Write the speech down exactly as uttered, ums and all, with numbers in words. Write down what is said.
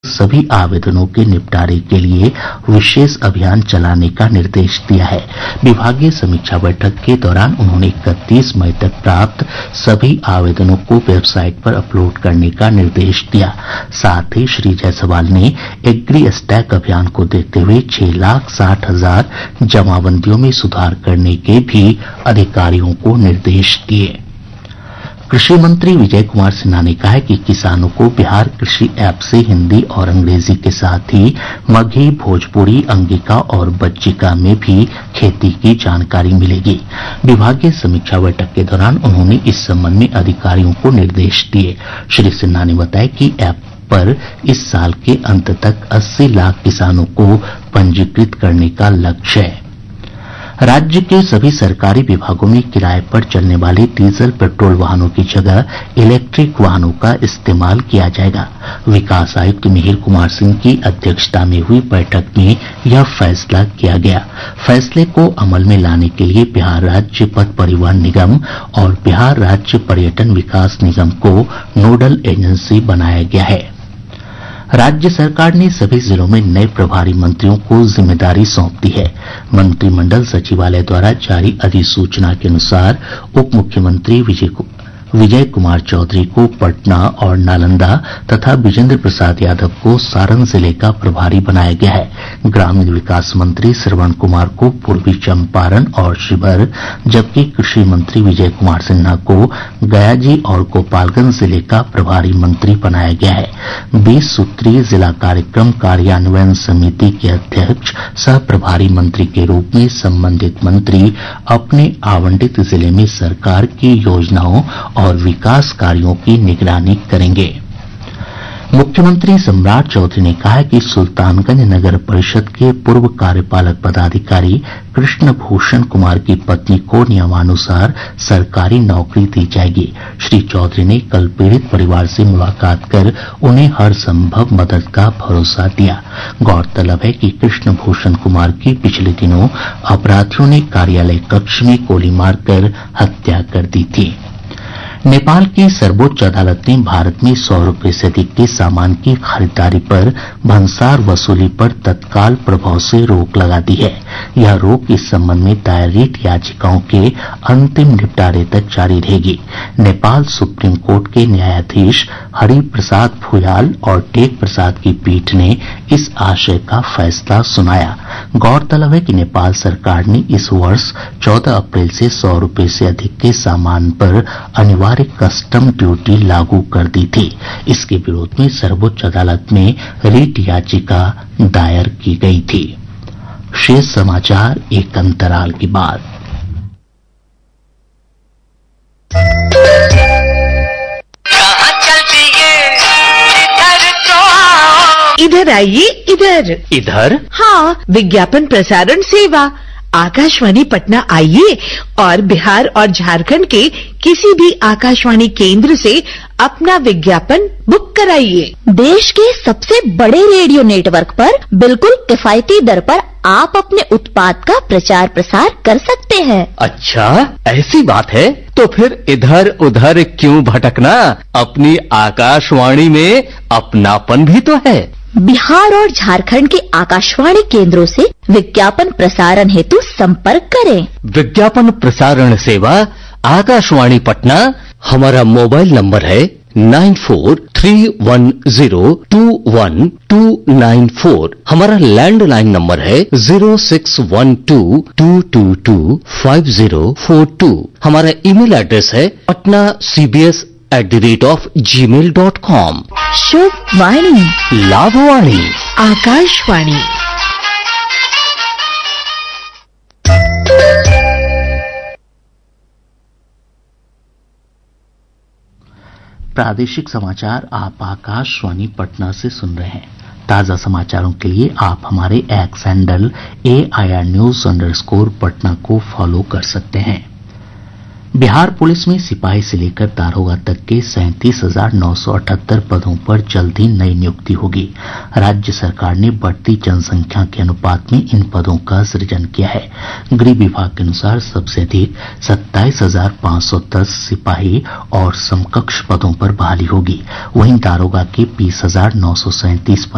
सभी आवेदनों के निपटारे के लिए विशेष अभियान चलाने का निर्देश दिया है। विभागीय समीक्षा बैठक के दौरान उन्होंने इकतीस मई तक प्राप्त सभी आवेदनों को वेबसाइट पर अपलोड करने का निर्देश दिया। साथ ही श्री जायसवाल ने एग्री स्टैक अभियान को देखते हुए छह लाख साठ हजार जमाबंदियों में सुधार करने के भी अधिकारियों को निर्देश दिए। कृषि मंत्री विजय कुमार सिन्हा ने कहा है कि किसानों को बिहार कृषि ऐप से हिन्दी और अंग्रेजी के साथ ही मगही, भोजपुरी, अंगिका और बज्जिका में भी खेती की जानकारी मिलेगी। विभागीय समीक्षा बैठक के दौरान उन्होंने इस संबंध में अधिकारियों को निर्देश दिए। श्री सिन्हा ने बताया कि ऐप पर इस साल के अंत तक अस्सी लाख किसानों को पंजीकृत करने का लक्ष्य है। राज्य के सभी सरकारी विभागों में किराए पर चलने वाले डीजल पेट्रोल वाहनों की जगह इलेक्ट्रिक वाहनों का इस्तेमाल किया जाएगा। विकास आयुक्त मिहिर कुमार सिंह की अध्यक्षता में हुई बैठक में यह फैसला किया गया। फैसले को अमल में लाने के लिए बिहार राज्य पथ परिवहन निगम और बिहार राज्य पर्यटन विकास निगम को नोडल एजेंसी बनाया गया है। राज्य सरकार ने सभी जिलों में नए प्रभारी मंत्रियों को जिम्मेदारी सौंप दी है। मंत्रिमंडल सचिवालय द्वारा जारी अधिसूचना के अनुसार उप मुख्यमंत्री विजय विजय कुमार चौधरी को पटना और नालंदा तथा विजेंद्र प्रसाद यादव को सारण जिले का प्रभारी बनाया गया है। ग्रामीण विकास मंत्री श्रवण कुमार को पूर्वी चंपारण और शिवहर, जबकि कृषि मंत्री विजय कुमार सिन्हा को गयाजी और गोपालगंज जिले का प्रभारी मंत्री बनाया गया है। बीस सूत्रीय जिला कार्यक्रम कार्यान्वयन समिति के अध्यक्ष सह प्रभारी मंत्री के रूप में संबंधित मंत्री अपने आवंटित जिले में सरकार की योजनाओं और विकास कार्यों की निगरानी करेंगे। मुख्यमंत्री सम्राट चौधरी ने कहा है कि सुल्तानगंज नगर परिषद के पूर्व कार्यपालक पदाधिकारी कृष्ण भूषण कुमार की पत्नी को नियमानुसार सरकारी नौकरी दी जाएगी। श्री चौधरी ने कल पीड़ित परिवार से मुलाकात कर उन्हें हर संभव मदद का भरोसा दिया। गौरतलब है कि कृष्ण भूषण कुमार की पिछले दिनों अपराधियों ने कार्यालय कक्ष में गोली मारकर हत्या कर दी थी। नेपाल की सर्वोच्च अदालत ने भारत में सौ रूपये से अधिक के सामान की खरीदारी पर भंसार वसूली पर तत्काल प्रभाव से रोक लगा दी है। यह रोक इस संबंध में दायर रिट याचिकाओं के अंतिम निपटारे तक जारी रहेगी। नेपाल सुप्रीम कोर्ट के न्यायाधीश हरि प्रसाद भुयाल और टेक प्रसाद की पीठ ने इस आशय का फैसला सुनाया। गौरतलब है कि नेपाल सरकार ने इस वर्ष चौदह अप्रैल से सौ रूपये से अधिक के सामान पर अनिवार्य कस्टम ड्यूटी लागू कर दी थी। इसके विरोध में सर्वोच्च अदालत में रिट याचिका दायर की गई थी। शेष समाचार एक अंतराल के बाद। इधर आइए, इधर इधर हाँ, विज्ञापन प्रसारण सेवा आकाशवाणी पटना आइए और बिहार और झारखंड के किसी भी आकाशवाणी केंद्र से अपना विज्ञापन बुक कराइए। देश के सबसे बड़े रेडियो नेटवर्क पर बिल्कुल किफायती दर पर आप अपने उत्पाद का प्रचार प्रसार कर सकते हैं। अच्छा, ऐसी बात है तो फिर इधर उधर क्यों भटकना, अपनी आकाशवाणी में अपनापन भी तो है। बिहार और झारखंड के आकाशवाणी केंद्रों से विज्ञापन प्रसारण हेतु संपर्क करें। विज्ञापन प्रसारण सेवा आकाशवाणी पटना। हमारा मोबाइल नंबर है nine four three one zero to one two nine four. हमारा लैंडलाइन नंबर है zero six one two to to to five zero four to. हमारा ईमेल एड्रेस है Patna CBS at the rate of ji mail dot com. शुभ वाणी, लाभवाणी, आकाशवाणी। प्रादेशिक समाचार आप आकाशवाणी पटना से सुन रहे हैं। ताजा समाचारों के लिए आप हमारे x handle A I R news underscore Patna को फॉलो कर सकते हैं। बिहार पुलिस में सिपाही से लेकर दारोगा तक के सैंतीस हजार नौ सौ अठहत्तर पदों पर जल्द ही नई नियुक्ति होगी। राज्य सरकार ने बढ़ती जनसंख्या के अनुपात में इन पदों का सृजन किया है। गृह विभाग के अनुसार सबसे अधिक सत्ताईस हजार पाँच सौ दस सिपाही और समकक्ष पदों पर बहाली होगी। वहीं दारोगा के बीस हजार नौ सौ सैंतीस